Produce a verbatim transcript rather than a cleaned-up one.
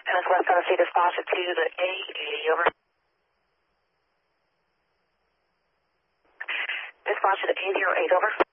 Dennis West Tennessee, dispatch to the A eighty, over. Dispatch to the A zero eight, over.